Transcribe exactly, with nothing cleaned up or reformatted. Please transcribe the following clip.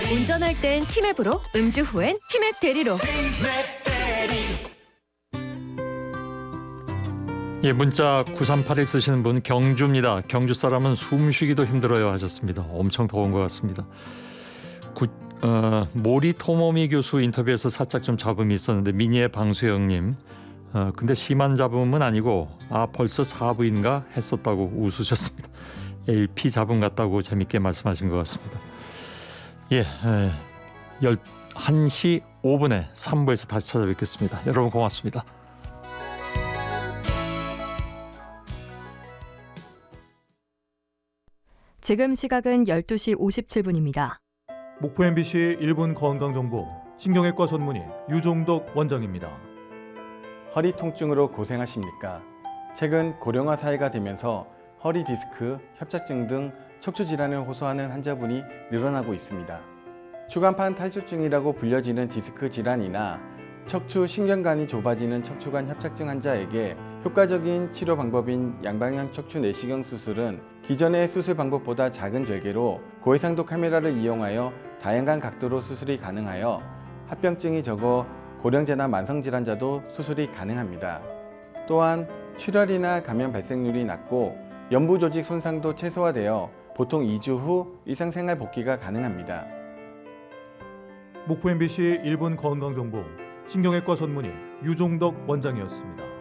운전할 땐 티맵으로, 음주 후엔 티맵 대리로. 예, 문자 구삼팔일 쓰시는 분 경주입니다. 경주 사람은 숨쉬기도 힘들어요 하셨습니다. 엄청 더운 것 같습니다. 구, 어, 모리 토모미 교수 인터뷰에서 살짝 좀 잡음이 있었는데 미니의 방수영님 어, 근데 심한 잡음은 아니고 아 벌써 사 부인가 했었다고 웃으셨습니다. 엘피 잡음 같다고 재밌게 말씀하신 것 같습니다. 예, 에, 열한 시 오 분에 삼 부에서 다시 찾아뵙겠습니다. 여러분 고맙습니다. 지금 시각은 열두 시 오십칠 분입니다. 목포 엠비씨 일 분 건강정보 신경외과 전문의 유종덕 원장입니다. 허리 통증으로 고생하십니까? 최근 고령화 사회가 되면서 허리 디스크, 협착증 등 척추 질환을 호소하는 환자분이 늘어나고 있습니다. 추간판 탈출증이라고 불려지는 디스크 질환이나 척추 신경관이 좁아지는 척추관 협착증 환자에게 효과적인 치료 방법인 양방향 척추 내시경 수술은 기존의 수술 방법보다 작은 절개로 고해상도 카메라를 이용하여 다양한 각도로 수술이 가능하여 합병증이 적어 고령자나 만성질환자도 수술이 가능합니다. 또한 출혈이나 감염 발생률이 낮고 연부 조직 손상도 최소화되어 보통 이 주 후 일상생활 복귀가 가능합니다. 목포 엠비씨 일 분 건강정보 신경외과 전문의 유종덕 원장이었습니다.